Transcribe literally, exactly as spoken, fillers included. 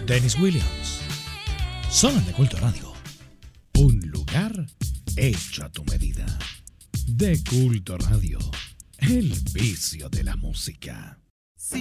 Dennis Williams. Son de Culto Radio. Un lugar hecho a tu medida. De Culto Radio. El vicio de la música.